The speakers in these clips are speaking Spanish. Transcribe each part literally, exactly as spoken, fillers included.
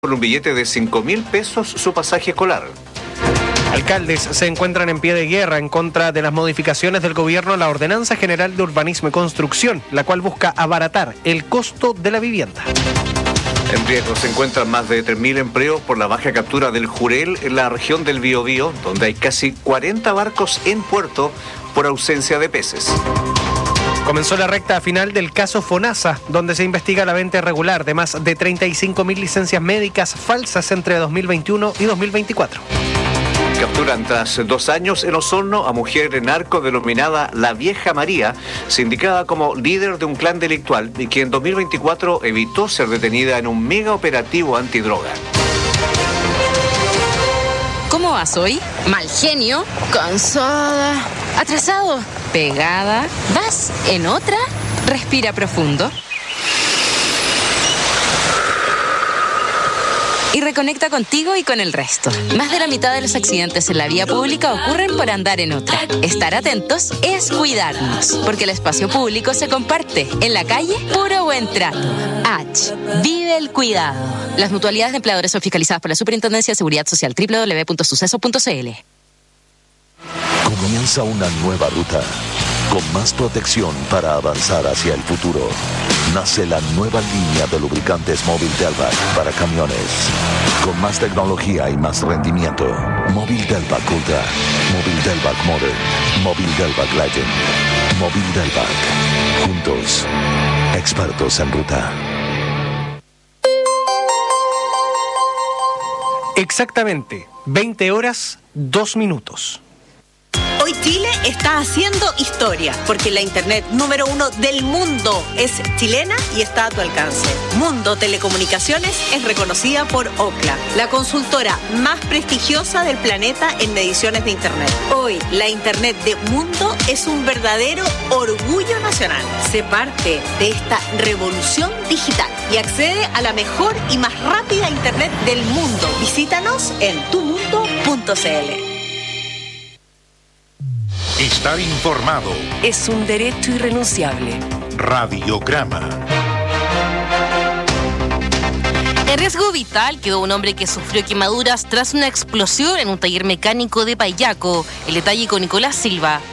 por un billete de cinco mil pesos su pasaje escolar. Alcaldes se encuentran en pie de guerra en contra de las modificaciones del gobierno a la Ordenanza General de Urbanismo y Construcción, la cual busca abaratar el costo de la vivienda. En riesgo se encuentran más de tres mil empleos por la baja captura del jurel en la región del Biobío, donde hay casi cuarenta barcos en puerto por ausencia de peces. Comenzó la recta final del caso FONASA, donde se investiga la venta irregular de más de treinta y cinco mil licencias médicas falsas entre dos mil veintiuno y dos mil veinticuatro. Capturan tras dos años en Osorno a mujer narco denominada La Vieja María, sindicada como líder de un clan delictual y que en dos mil veinticuatro evitó ser detenida en un mega operativo antidroga. ¿Cómo vas hoy? Mal genio, cansada, atrasado, pegada. ¿Vas en otra? Respira profundo. Y reconecta contigo y con el resto. Más de la mitad de los accidentes en la vía pública ocurren por andar en otra. Estar atentos es cuidarnos, porque el espacio público se comparte. En la calle, puro buen trato. H. Vive el cuidado. Las mutualidades de empleadores son fiscalizadas por la Superintendencia de Seguridad Social. doble u doble u doble u punto suceso punto c l. Comienza una nueva ruta, con más protección para avanzar hacia el futuro. Nace la nueva línea de lubricantes Móvil Delvac para camiones. Con más tecnología y más rendimiento. Móvil Delvac Ultra, Móvil Delvac Modern, Móvil Delvac Legend, Móvil Delvac. Juntos, expertos en ruta. Exactamente, veinte horas, dos minutos. Hoy Chile está haciendo historia, porque la internet número uno del mundo es chilena y está a tu alcance. Mundo Telecomunicaciones es reconocida por Ookla, la consultora más prestigiosa del planeta en mediciones de internet. Hoy, la internet de Mundo es un verdadero orgullo nacional. Sé parte de esta revolución digital y accede a la mejor y más rápida internet del mundo. Visítanos en tu mundo punto c l. Estar informado es un derecho irrenunciable. Radiograma. En riesgo vital quedó un hombre que sufrió quemaduras tras una explosión en un taller mecánico de Payaco. El detalle con Nicolás Silva.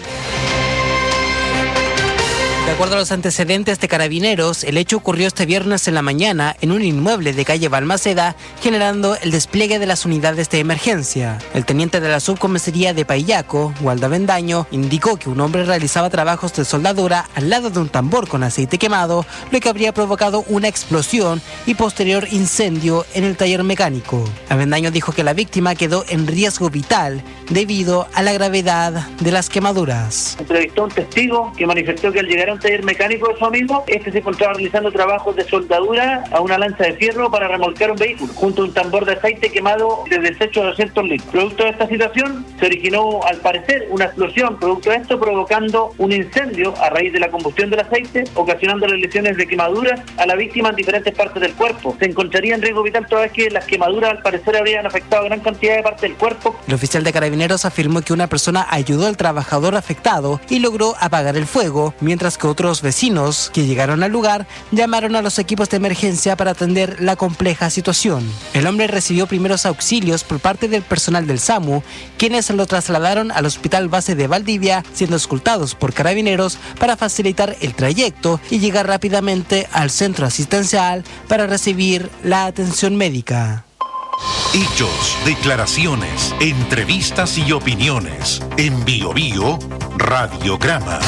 De acuerdo a los antecedentes de Carabineros, el hecho ocurrió este viernes en la mañana en un inmueble de calle Balmaceda, generando el despliegue de las unidades de emergencia. El teniente de la subcomisaría de Payaco, Waldo Avendaño, indicó que un hombre realizaba trabajos de soldadura al lado de un tambor con aceite quemado, lo que habría provocado una explosión y posterior incendio en el taller mecánico. Avendaño dijo que la víctima quedó en riesgo vital debido a la gravedad de las quemaduras. Entrevistó a un testigo que manifestó que al llegar a un taller mecánico de su amigo, este se encontraba realizando trabajos de soldadura a una lanza de fierro para remolcar un vehículo, junto a un tambor de aceite quemado de desecho de doscientos litros. Producto de esta situación, se originó, al parecer, una explosión, producto de esto, provocando un incendio a raíz de la combustión del aceite, ocasionando lesiones de quemaduras a la víctima en diferentes partes del cuerpo. Se encontraría en riesgo vital toda vez que las quemaduras, al parecer, habrían afectado a gran cantidad de parte del cuerpo. El oficial de Carabineros afirmó que una persona ayudó al trabajador afectado y logró apagar el fuego, mientras que otros vecinos que llegaron al lugar llamaron a los equipos de emergencia para atender la compleja situación. El hombre recibió primeros auxilios por parte del personal del SAMU, quienes lo trasladaron al Hospital Base de Valdivia, siendo escoltados por Carabineros para facilitar el trayecto y llegar rápidamente al centro asistencial para recibir la atención médica. Hechos, declaraciones, entrevistas y opiniones. En Bio Bio, Radiograma.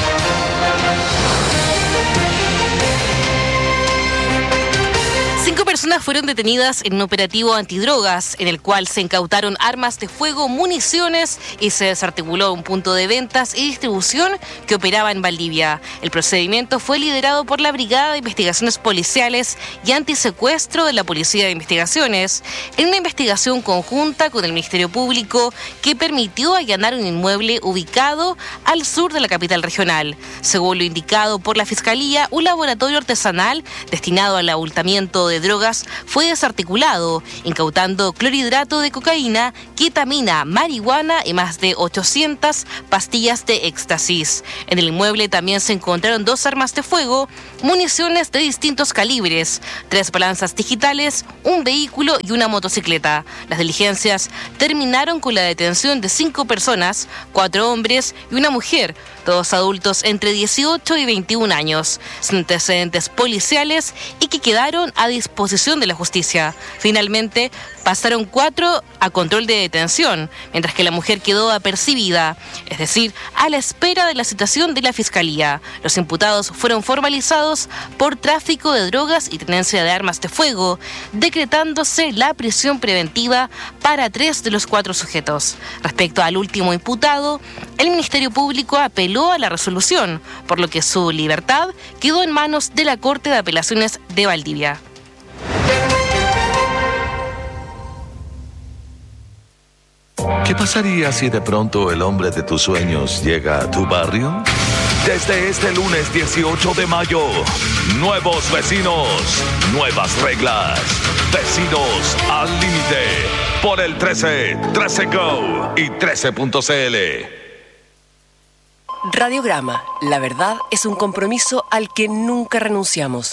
Cinco personas fueron detenidas en un operativo antidrogas, en el cual se incautaron armas de fuego, municiones y se desarticuló un punto de ventas y distribución que operaba en Valdivia. El procedimiento fue liderado por la Brigada de Investigaciones Policiales y Antisecuestro de la Policía de Investigaciones, en una investigación conjunta con el Ministerio Público que permitió allanar un inmueble ubicado al sur de la capital regional. Según lo indicado por la Fiscalía, un laboratorio artesanal destinado al abultamiento de drogas drogas fue desarticulado, incautando clorhidrato de cocaína, ketamina, marihuana y más de ochocientas pastillas de éxtasis. En el inmueble también se encontraron dos armas de fuego, municiones de distintos calibres, tres balanzas digitales, un vehículo y una motocicleta. Las diligencias terminaron con la detención de cinco personas, cuatro hombres y una mujer, todos adultos entre dieciocho y veintiún años, sin antecedentes policiales y que quedaron a disposición de la justicia. Finalmente, pasaron cuatro a control de detención, mientras que la mujer quedó apercibida, es decir, a la espera de la citación de la Fiscalía. Los imputados fueron formalizados por tráfico de drogas y tenencia de armas de fuego, decretándose la prisión preventiva para tres de los cuatro sujetos. Respecto al último imputado, el Ministerio Público apeló a la resolución, por lo que su libertad quedó en manos de la Corte de Apelaciones de Valdivia. ¿Qué pasaría si de pronto el hombre de tus sueños llega a tu barrio? Desde este lunes dieciocho de mayo, nuevos vecinos, nuevas reglas, vecinos al límite, por el trece, trece Go y trece punto c l. Radiograma, la verdad es un compromiso al que nunca renunciamos.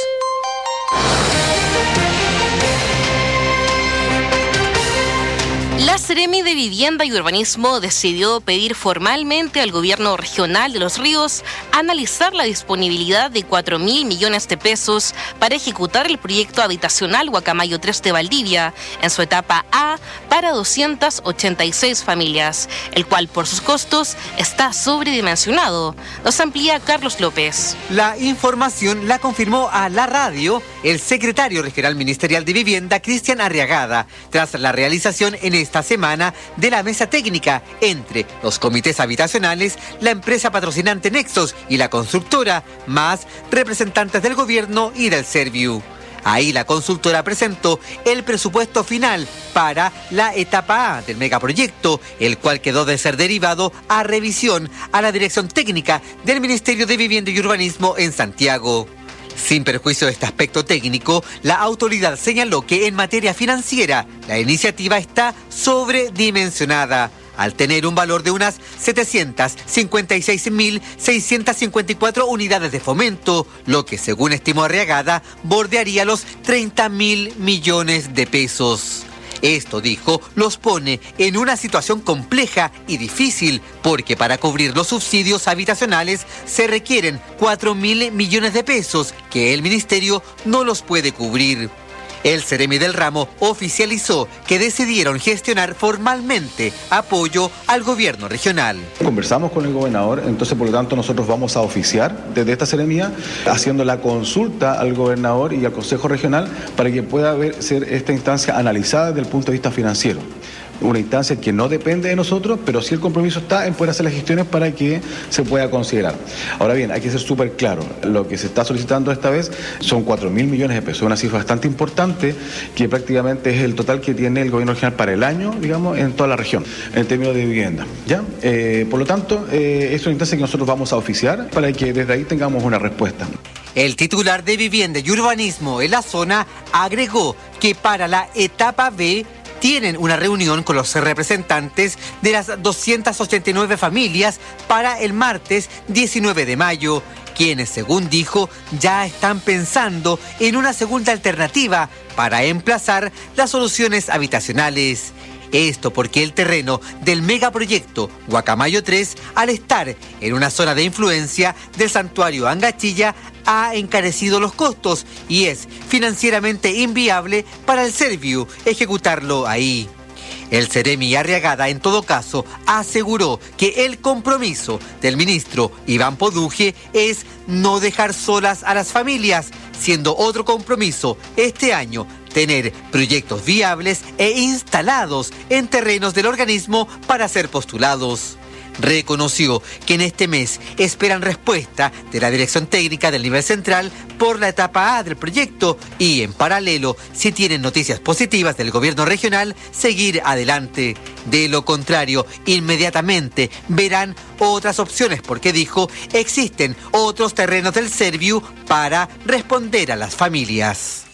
La Seremi de Vivienda y Urbanismo decidió pedir formalmente al gobierno regional de Los Ríos analizar la disponibilidad de cuatro mil millones de pesos para ejecutar el proyecto habitacional Guacamayo tres de Valdivia en su etapa A para doscientas ochenta y seis familias, el cual por sus costos está sobredimensionado. Nos amplía Carlos López. La información la confirmó a la radio el secretario regional ministerial de Vivienda, Cristian Arriagada, tras la realización en esta semana de la mesa técnica entre los comités habitacionales, la empresa patrocinante Nexos y la constructora, más representantes del gobierno y del Serviu. Ahí la consultora presentó el presupuesto final para la etapa A del megaproyecto, el cual quedó de ser derivado a revisión a la dirección técnica del Ministerio de Vivienda y Urbanismo en Santiago. Sin perjuicio de este aspecto técnico, la autoridad señaló que en materia financiera la iniciativa está sobredimensionada, al tener un valor de unas setecientas cincuenta y seis mil seiscientas cincuenta y cuatro unidades de fomento, lo que según estimó Arriagada bordearía los treinta mil millones de pesos. Esto, dijo, los pone en una situación compleja y difícil, porque para cubrir los subsidios habitacionales se requieren cuatro mil millones de pesos, que el ministerio no los puede cubrir. El Seremi del ramo oficializó que decidieron gestionar formalmente apoyo al gobierno regional. Conversamos con el gobernador, entonces por lo tanto nosotros vamos a oficiar desde esta seremía, haciendo la consulta al gobernador y al Consejo Regional para que pueda ver, ser esta instancia analizada desde el punto de vista financiero. Una instancia que no depende de nosotros, pero sí el compromiso está en poder hacer las gestiones para que se pueda considerar. Ahora bien, hay que ser súper claro, lo que se está solicitando esta vez son cuatro mil millones de pesos, una cifra bastante importante que prácticamente es el total que tiene el gobierno regional para el año, digamos, en toda la región, en términos de vivienda. ¿Ya? Eh, por lo tanto, eh, es una instancia que nosotros vamos a oficiar para que desde ahí tengamos una respuesta. El titular de Vivienda y Urbanismo en la zona agregó que para la etapa B tienen una reunión con los representantes de las doscientas ochenta y nueve familias para el martes diecinueve de mayo, quienes, según dijo, ya están pensando en una segunda alternativa para emplazar las soluciones habitacionales. Esto porque el terreno del megaproyecto Guacamayo tres, al estar en una zona de influencia del santuario Angachilla, ha encarecido los costos y es financieramente inviable para el Serviu ejecutarlo ahí. El Seremi Arriagada, en todo caso, aseguró que el compromiso del ministro Iván Poduje es no dejar solas a las familias, siendo otro compromiso este año tener proyectos viables e instalados en terrenos del organismo para ser postulados. Reconoció que en este mes esperan respuesta de la dirección técnica del nivel central por la etapa A del proyecto y, en paralelo, si tienen noticias positivas del gobierno regional, seguir adelante. De lo contrario, inmediatamente verán otras opciones porque, dijo, existen otros terrenos del Serviu para responder a las familias.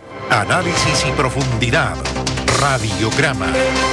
Análisis y profundidad. Radiograma.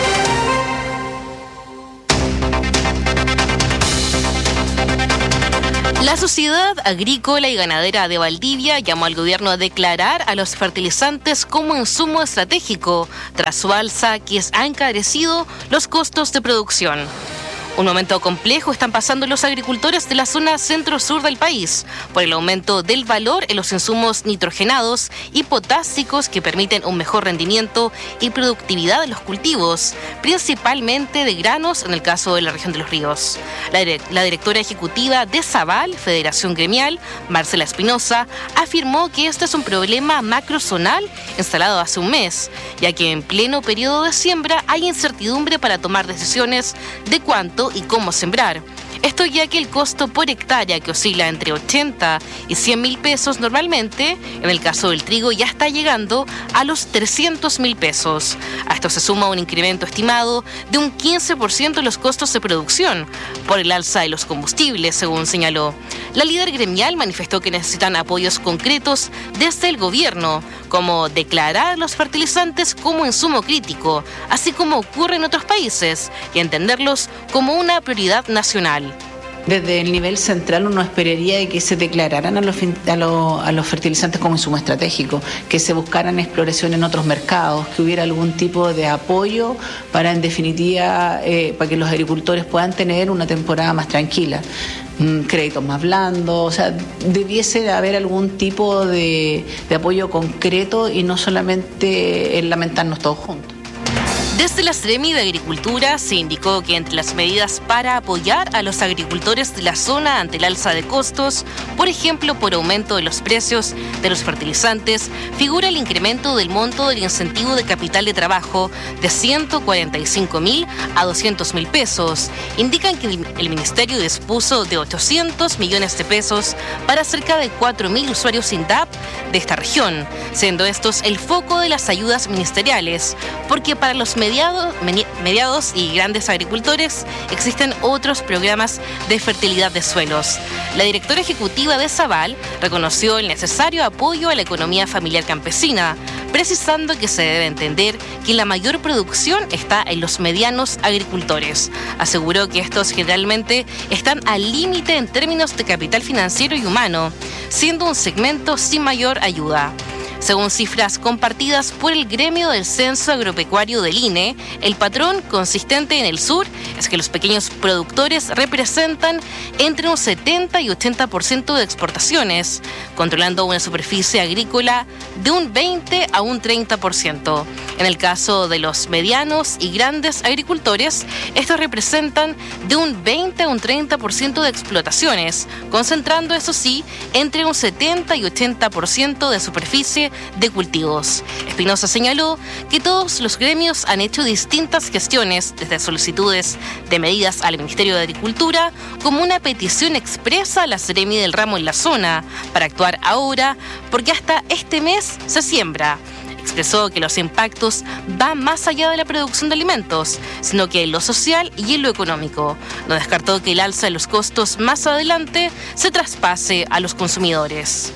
La Sociedad Agrícola y Ganadera de Valdivia llamó al gobierno a declarar a los fertilizantes como insumo estratégico tras su alza que ha encarecido los costos de producción. Un momento complejo están pasando los agricultores de la zona centro-sur del país por el aumento del valor en los insumos nitrogenados y potásicos que permiten un mejor rendimiento y productividad de los cultivos, principalmente de granos en el caso de la región de Los Ríos. La, dire- la directora ejecutiva de Saval, Federación Gremial, Marcela Espinosa, afirmó que este es un problema macrozonal instalado hace un mes, ya que en pleno periodo de siembra hay incertidumbre para tomar decisiones de cuánto y cómo sembrar. Esto ya que el costo por hectárea, que oscila entre ochenta y cien mil pesos normalmente, en el caso del trigo ya está llegando a los trescientos mil pesos. A esto se suma un incremento estimado de un quince por ciento en los costos de producción por el alza de los combustibles, según señaló. La líder gremial manifestó que necesitan apoyos concretos desde el gobierno, como declarar los fertilizantes como insumo crítico, así como ocurre en otros países, y entenderlos como una prioridad nacional. Desde el nivel central uno esperaría de que se declararan a los, a, los, a los fertilizantes como insumo estratégico, que se buscaran exploración en otros mercados, que hubiera algún tipo de apoyo para, en definitiva, eh, para que los agricultores puedan tener una temporada más tranquila. Créditos más blandos, o sea, debiese haber algún tipo de, de apoyo concreto y no solamente el lamentarnos todos juntos. Desde la Seremi de Agricultura se indicó que entre las medidas para apoyar a los agricultores de la zona ante el alza de costos, por ejemplo por aumento de los precios de los fertilizantes, figura el incremento del monto del incentivo de capital de trabajo de ciento cuarenta y cinco mil a doscientos mil pesos. Indican que el Ministerio dispuso de ochocientos millones de pesos para cerca de cuatro mil usuarios INDAP de esta región, siendo estos el foco de las ayudas ministeriales, porque para los medios Mediados, mediados y grandes agricultores existen otros programas de fertilidad de suelos. La directora ejecutiva de Saval reconoció el necesario apoyo a la economía familiar campesina, precisando que se debe entender que la mayor producción está en los medianos agricultores. Aseguró que estos generalmente están al límite en términos de capital financiero y humano, siendo un segmento sin mayor ayuda. Según cifras compartidas por el gremio del Censo Agropecuario del I N E, el patrón consistente en el sur es que los pequeños productores representan entre un setenta y ochenta por ciento de exportaciones, controlando una superficie agrícola de un veinte a un treinta por ciento. En el caso de los medianos y grandes agricultores, estos representan de un veinte a un treinta por ciento de explotaciones, concentrando, eso sí, entre un setenta y ochenta por ciento de superficie de cultivos. Espinosa señaló que todos los gremios han hecho distintas gestiones, desde solicitudes de medidas al Ministerio de Agricultura como una petición expresa a la Seremi del ramo en la zona para actuar ahora, porque hasta este mes se siembra. Expresó que los impactos van más allá de la producción de alimentos, sino que en lo social y en lo económico. No descartó que el alza de los costos más adelante se traspase a los consumidores.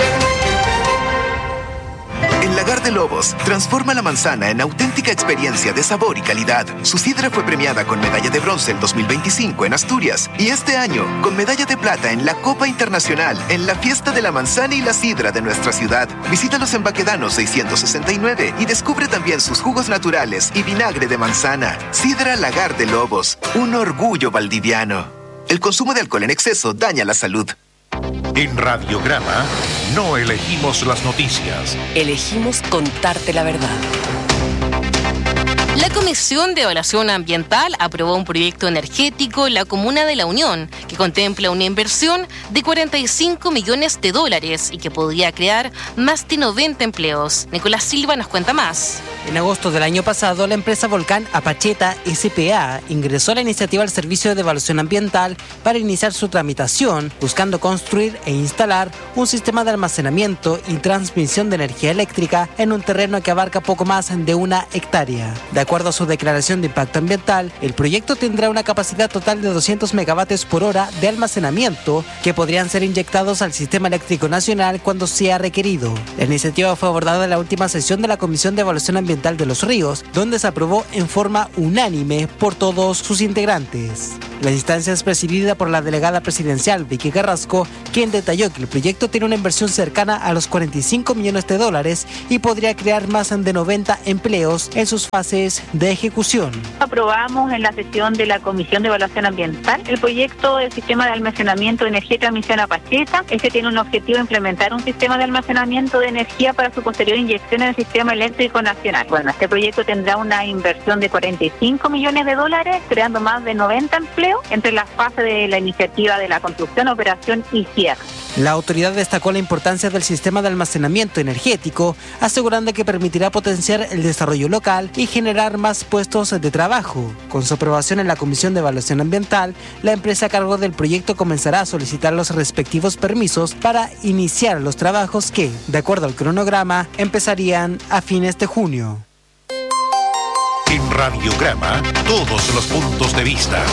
El Lagar de Lobos transforma la manzana en auténtica experiencia de sabor y calidad. Su sidra fue premiada con medalla de bronce el dos mil veinticinco en Asturias y este año con medalla de plata en la Copa Internacional en la Fiesta de la Manzana y la Sidra de nuestra ciudad. Visítalos en Baquedano seiscientos sesenta y nueve y descubre también sus jugos naturales y vinagre de manzana. Sidra Lagar de Lobos, un orgullo valdiviano. El consumo de alcohol en exceso daña la salud. En Radiograma no elegimos las noticias. Elegimos contarte la verdad. La Comisión de Evaluación Ambiental aprobó un proyecto energético en la Comuna de La Unión que contempla una inversión de cuarenta y cinco millones de dólares y que podría crear más de noventa empleos. Nicolás Silva nos cuenta más. En agosto del año pasado, la empresa Volcán Apacheta S P A ingresó la iniciativa al Servicio de Evaluación Ambiental para iniciar su tramitación, buscando construir e instalar un sistema de almacenamiento y transmisión de energía eléctrica en un terreno que abarca poco más de una hectárea. De acuerdo a su su declaración de impacto ambiental, el proyecto tendrá una capacidad total de doscientos megavatios por hora de almacenamiento que podrían ser inyectados al sistema eléctrico nacional cuando sea requerido. La iniciativa fue abordada en la última sesión de la Comisión de Evaluación Ambiental de los Ríos, donde se aprobó en forma unánime por todos sus integrantes. La instancia es presidida por la delegada presidencial Vicky Carrasco, quien detalló que el proyecto tiene una inversión cercana a los cuarenta y cinco millones de dólares y podría crear más de noventa empleos en sus fases de ejecución. Aprobamos en la sesión de la Comisión de Evaluación Ambiental el proyecto del sistema de almacenamiento de energía y transmisión a Pacheta. Este tiene un objetivo de implementar un sistema de almacenamiento de energía para su posterior inyección en el sistema eléctrico nacional. Bueno, este proyecto tendrá una inversión de cuarenta y cinco millones de dólares, creando más de noventa empleos entre las fases de la iniciativa de la construcción, operación y cierre. La autoridad destacó la importancia del sistema de almacenamiento energético, asegurando que permitirá potenciar el desarrollo local y generar más puestos de trabajo. Con su aprobación en la Comisión de Evaluación Ambiental, la empresa a cargo del proyecto comenzará a solicitar los respectivos permisos para iniciar los trabajos que, de acuerdo al cronograma, empezarían a fines de junio. En Radiograma, todos los puntos de vista.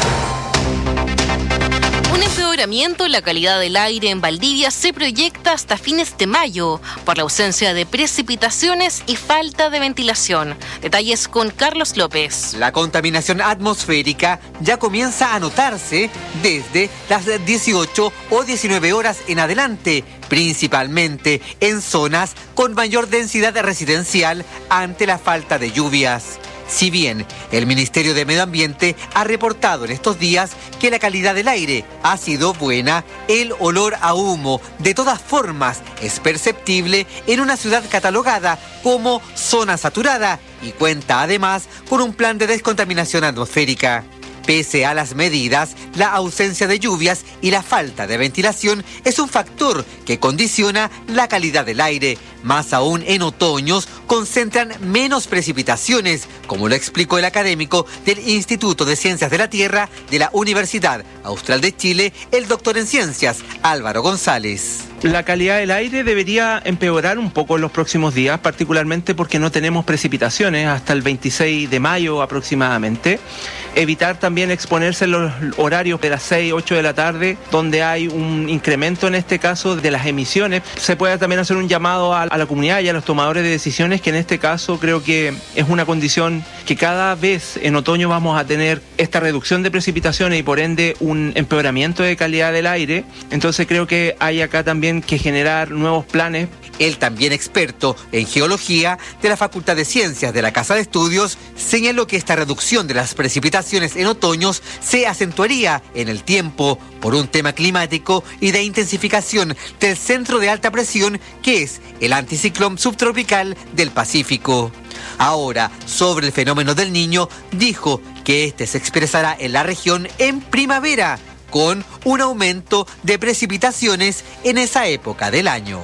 Un empeoramiento en la calidad del aire en Valdivia se proyecta hasta fines de mayo por la ausencia de precipitaciones y falta de ventilación. Detalles con Carlos López. La contaminación atmosférica ya comienza a notarse desde las dieciocho o diecinueve horas en adelante, principalmente en zonas con mayor densidad residencial ante la falta de lluvias. Si bien el Ministerio de Medio Ambiente ha reportado en estos días que la calidad del aire ha sido buena, el olor a humo de todas formas es perceptible en una ciudad catalogada como zona saturada y cuenta además con un plan de descontaminación atmosférica. Pese a las medidas, la ausencia de lluvias y la falta de ventilación es un factor que condiciona la calidad del aire. Más aún en otoños concentran menos precipitaciones, como lo explicó el académico del Instituto de Ciencias de la Tierra de la Universidad Austral de Chile, el doctor en ciencias Álvaro González. La calidad del aire debería empeorar un poco en los próximos días, particularmente porque no tenemos precipitaciones hasta el veintiséis de mayo aproximadamente. Evitar también exponerse en los horarios de las seis, ocho de la tarde, donde hay un incremento en este caso de las emisiones. Se puede también hacer un llamado a, a la comunidad y a los tomadores de decisiones, que en este caso creo que es una condición que cada vez en otoño vamos a tener esta reducción de precipitaciones y por ende un empeoramiento de calidad del aire. Entonces creo que hay acá también que generar nuevos planes. El también experto en geología de la Facultad de Ciencias de la Casa de Estudios señaló que esta reducción de las precipitaciones en otoños se acentuaría en el tiempo por un tema climático y de intensificación del centro de alta presión que es el anticiclón subtropical del Pacífico. Ahora, sobre el fenómeno del Niño, dijo que este se expresará en la región en primavera, con un aumento de precipitaciones en esa época del año.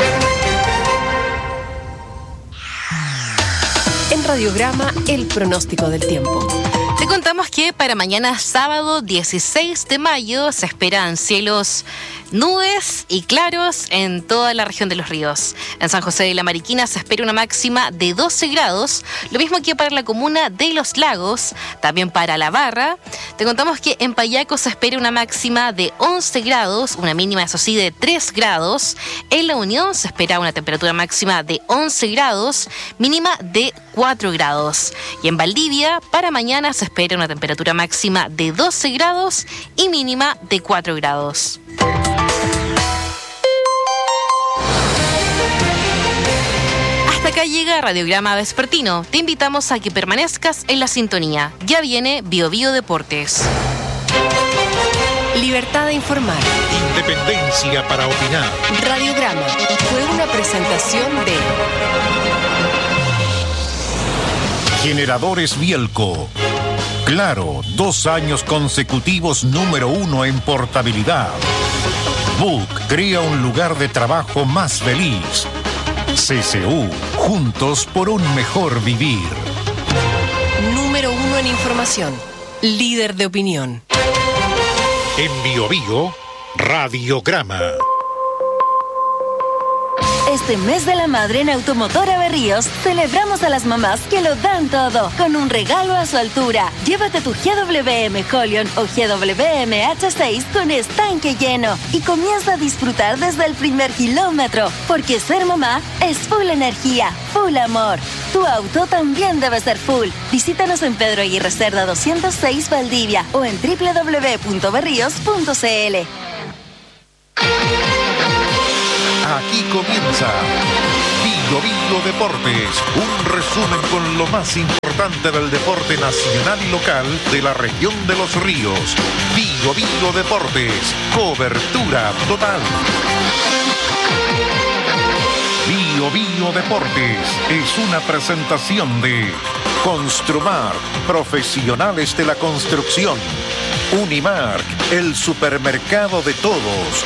En Radiograma, el pronóstico del tiempo. Te contamos que para mañana sábado dieciséis de mayo se esperan cielos nubes y claros en toda la región de Los Ríos. En San José de la Mariquina se espera una máxima de doce grados, lo mismo que para la comuna de Los Lagos, también para La Barra. Te contamos que en Payaco se espera una máxima de once grados, una mínima, eso sí, de tres grados. En La Unión se espera una temperatura máxima de once grados, mínima de cuatro grados. Y en Valdivia, para mañana se espera una temperatura máxima de doce grados y mínima de cuatro grados. Hasta acá llega Radiograma Vespertino. Te invitamos a que permanezcas en la sintonía. Ya viene Bio Bio Deportes. Libertad de informar. Independencia para opinar. Radiograma fue una presentación de Generadores Bielco. Claro, dos años consecutivos número uno en portabilidad. Book crea un lugar de trabajo más feliz. C C U, juntos por un mejor vivir. Número uno en información. Líder de opinión. En Bio Bio, Radiograma. Este mes de la madre en Automotora Berríos celebramos Apoyamos a las mamás que lo dan todo, con un regalo a su altura. Llévate tu G W M Holion o G W M H seis con estanque lleno y comienza a disfrutar desde el primer kilómetro, porque ser mamá es full energía, full amor. Tu auto también debe ser full. Visítanos en Pedro Aguirre Cerda doscientos seis Valdivia o en w w w punto berríos punto c l. Aquí comienza Vigo Vigo Deportes, un resumen con lo más importante del deporte nacional y local de la región de Los Ríos. Vigo Vigo Deportes, cobertura total. Vigo Vigo Deportes es una presentación de Construmark, profesionales de la construcción. Unimark, el supermercado de todos.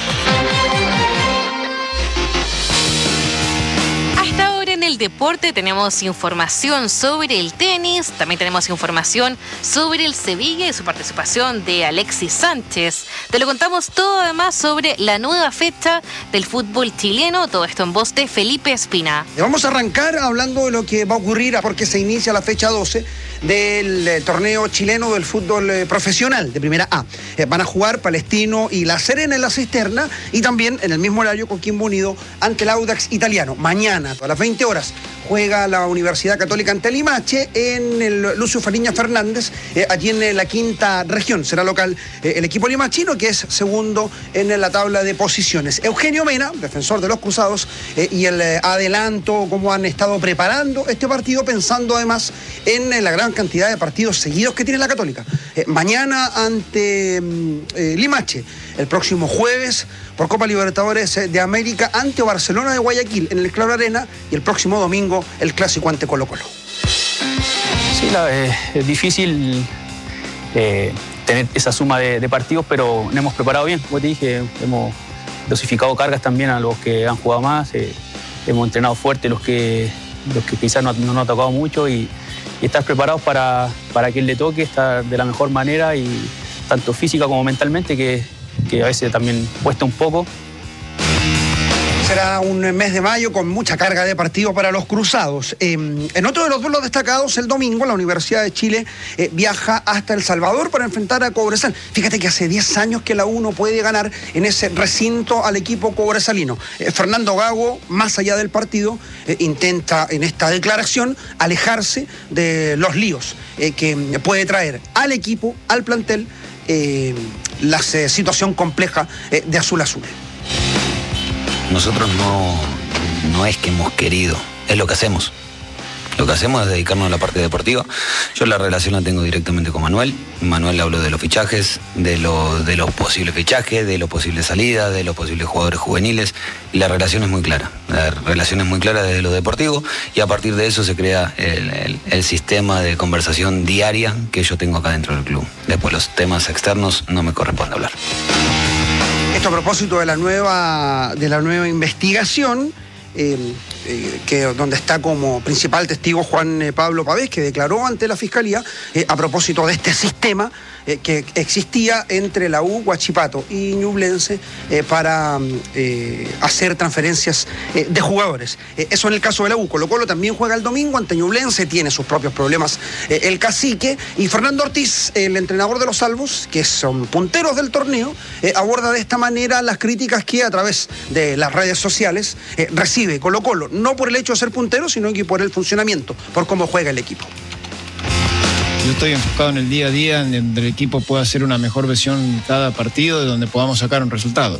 En el deporte tenemos información sobre el tenis, también tenemos información sobre el Sevilla y su participación de Alexis Sánchez. Te lo contamos todo además sobre la nueva fecha del fútbol chileno, todo esto en voz de Felipe Espina. Vamos a arrancar hablando de lo que va a ocurrir porque se inicia la fecha doce del eh, torneo chileno del fútbol eh, profesional de Primera A. Eh, van a jugar Palestino y La Serena en la cisterna y también en el mismo horario Coquimbo Unido ante el Audax Italiano. Mañana a las veinte horas juega la Universidad Católica ante Limache en el Lucio Fariña Fernández, eh, allí en eh, la quinta región. Será local eh, el equipo limachino, que es segundo en la tabla de posiciones. Eugenio Mena, defensor de los Cruzados, eh, y el eh, adelanto, cómo han estado preparando este partido, pensando además en eh, la gran cantidad de partidos seguidos que tiene la Católica. Eh, mañana ante eh, Limache, el próximo jueves por Copa Libertadores de América ante Barcelona de Guayaquil en el Claro Arena y el próximo domingo el clásico ante Colo Colo. Sí, la, eh, es difícil eh, tener esa suma de, de partidos, pero nos hemos preparado bien, como te dije, hemos dosificado cargas también a los que han jugado más, eh, hemos entrenado fuerte los que, los que quizás no, no nos ha tocado mucho y, y estar preparados para, para quien le toque, estar de la mejor manera y tanto física como mentalmente, que, que a veces también cuesta un poco. Será un mes de mayo con mucha carga de partidos para los Cruzados. Eh, en otro de los duelos destacados, el domingo, la Universidad de Chile eh, viaja hasta El Salvador para enfrentar a Cobresal. Fíjate que hace diez años que la U no puede ganar en ese recinto al equipo cobresalino. Eh, Fernando Gago, más allá del partido, eh, intenta en esta declaración alejarse de los líos eh, que puede traer al equipo, al plantel, eh, la eh, situación compleja eh, de Azul Azul. Nosotros no, no es que hemos querido, es lo que hacemos. Lo que hacemos es dedicarnos a la parte deportiva. Yo la relación la tengo directamente con Manuel. Manuel habló de los fichajes, de, lo, de los posibles fichajes, de los posibles salidas, de los posibles jugadores juveniles. Y la relación es muy clara. La relación es muy clara desde lo deportivo y a partir de eso se crea el, el, el sistema de conversación diaria que yo tengo acá dentro del club. Después los temas externos no me corresponde hablar. Esto a propósito de la nueva, de la nueva investigación, eh, eh, que, donde está como principal testigo Juan eh, Pablo Pavés, que declaró ante la Fiscalía eh, a propósito de este sistema eh, que existía entre la U, Huachipato y Ñublense eh, para eh, hacer transferencias eh, de jugadores. Eh, eso en el caso de la U. Colo Colo también juega el domingo ante Ñublense, tiene sus propios problemas eh, el cacique, y Fernando Ortiz, el entrenador de los Salvos, que son punteros del torneo, eh, aborda de esta manera las críticas que a través de las redes sociales eh, recibe Colo Colo, no por el hecho de ser puntero, sino que por el funcionamiento, por cómo juega el equipo. Yo estoy enfocado en el día a día, en donde el equipo pueda hacer una mejor versión cada partido, de donde podamos sacar un resultado.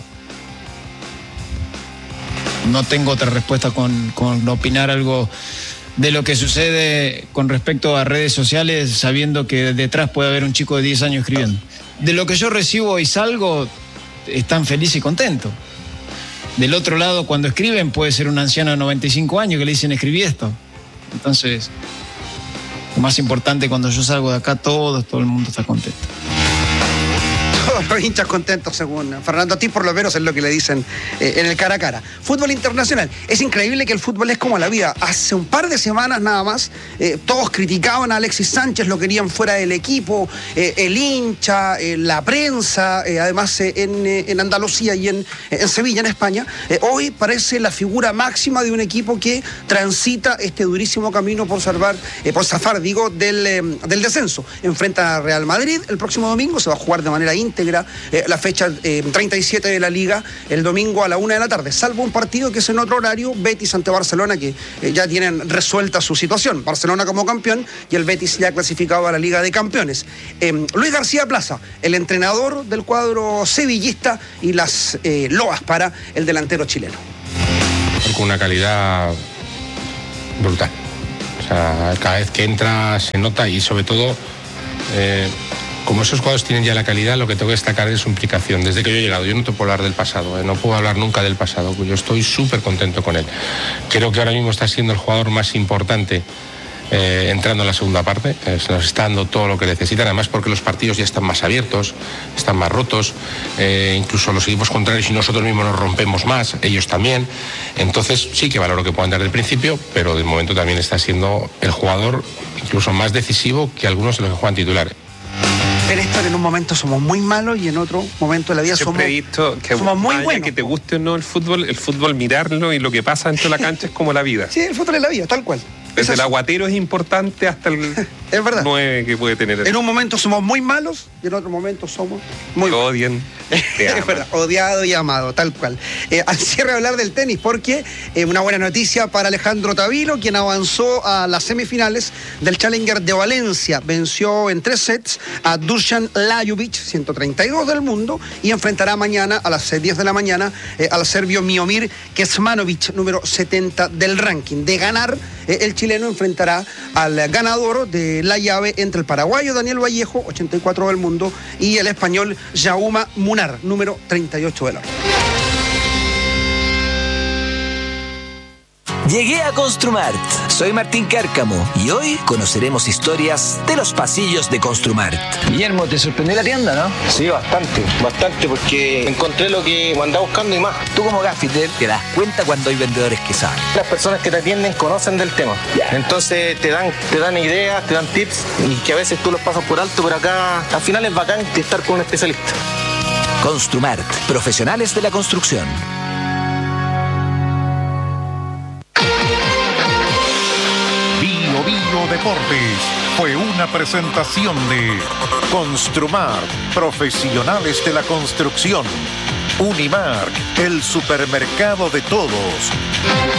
No tengo otra respuesta con, con opinar algo de lo que sucede con respecto a redes sociales, sabiendo que detrás puede haber un chico de diez años escribiendo. De lo que yo recibo y salgo, están felices y contentos. Del otro lado, cuando escriben, puede ser un anciano de noventa y cinco años que le dicen escribí esto. Entonces, lo más importante, cuando yo salgo de acá, todo, todo el mundo está contento. Todos los hinchas contentos, según Fernando Ortiz, por lo menos es lo que le dicen eh, en el cara a cara. Fútbol internacional. Es increíble que el fútbol es como la vida. Hace un par de semanas nada más, eh, todos criticaban a Alexis Sánchez, lo querían fuera del equipo, eh, el hincha, eh, la prensa, eh, además eh, en, eh, en Andalucía y en, eh, en Sevilla, en España. Eh, hoy parece la figura máxima de un equipo que transita este durísimo camino por salvar, eh, por zafar, digo, del, eh, del descenso. Enfrenta a Real Madrid el próximo domingo, se va a jugar de manera íntegra eh, la fecha eh, treinta y siete de la Liga el domingo a la una de la tarde, salvo un partido que es en otro horario, Betis ante Barcelona, que eh, ya tienen resuelta su situación. Barcelona como campeón y el Betis ya clasificado a la Liga de Campeones. Eh, Luis García Plaza, el entrenador del cuadro sevillista, y las eh, loas para el delantero chileno. Con una calidad brutal. O sea, cada vez que entra se nota, y sobre todo, eh, como esos jugadores tienen ya la calidad, lo que tengo que destacar es su implicación. Desde que yo he llegado, yo no te puedo hablar del pasado, eh, no puedo hablar nunca del pasado, yo estoy súper contento con él. Creo que ahora mismo está siendo el jugador más importante eh, entrando en la segunda parte, eh, se nos está dando todo lo que necesitan, además porque los partidos ya están más abiertos, están más rotos, eh, incluso los equipos contrarios y nosotros mismos nos rompemos más, ellos también. Entonces sí que valoro que puedan dar del principio, pero de momento también está siendo el jugador incluso más decisivo que algunos de los que juegan titulares. Néstor, en un momento somos muy malos y en otro momento de la vida Siempre somos, he visto que somos muy buenos. Que te guste o no el fútbol, el fútbol mirarlo y lo que pasa dentro de la cancha es como la vida. Sí, el fútbol es la vida, tal cual. Desde el aguatero es importante hasta el es verdad. nueve que puede tener. En un momento somos muy malos y en otro momento somos muy buenos. Odian. Es verdad, odiado y amado, tal cual. Eh, al cierre hablar del tenis, porque eh, una buena noticia para Alejandro Tavilo, quien avanzó a las semifinales del Challenger de Valencia. Venció en tres sets a Dusan Lajovic, ciento treinta y dos del mundo, y enfrentará mañana a las diez de la mañana eh, al serbio Miomir Kecmanovic, número setenta del ranking. De ganar, eh, el chileno enfrentará al ganador de la llave entre el paraguayo Daniel Vallejo, ochenta y cuatro del mundo, y el español Jaume Munar, número treinta y ocho del oro. Llegué a Construmart. Soy Martín Cárcamo y hoy conoceremos historias de los pasillos de Construmart. Guillermo, ¿te sorprendió la tienda, no? Sí, bastante, bastante, porque encontré lo que andaba buscando y más. Tú como gaffiter te das cuenta cuando hay vendedores que saben. Las personas que te atienden conocen del tema. Entonces te dan, te dan ideas, te dan tips y que a veces tú los pasas por alto, pero acá al final es bacán estar con un especialista. Construmart, profesionales de la construcción. Bio Bio Deportes fue una presentación de Construmart, profesionales de la construcción. Unimark, el supermercado de todos.